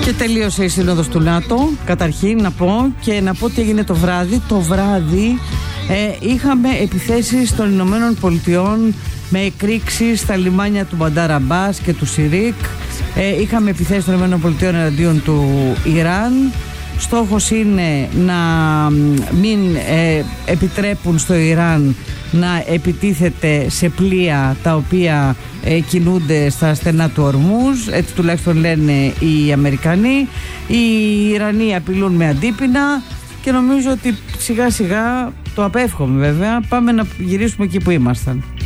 Και τελείωσε η σύνοδος του ΝΑΤΟ. Καταρχήν να πω τι έγινε το βράδυ. Το βράδυ είχαμε επιθέσεις των Ηνωμένων Πολιτειών με εκρήξεις στα λιμάνια του Μπαντάρ Αμπάς και του Σιρίκ. Είχαμε επιθέσεις των Ηνωμένων Πολιτειών εναντίον του Ιράν. Στόχος είναι να μην επιτρέπουν στο Ιράν να επιτίθεται σε πλοία τα οποία κινούνται στα στενά του Ορμούζ, έτσι τουλάχιστον λένε οι Αμερικανοί. Οι Ιρανοί απειλούν με αντίπεινα και νομίζω ότι σιγά σιγά, το απέφχομαι βέβαια, πάμε να γυρίσουμε εκεί που ήμασταν.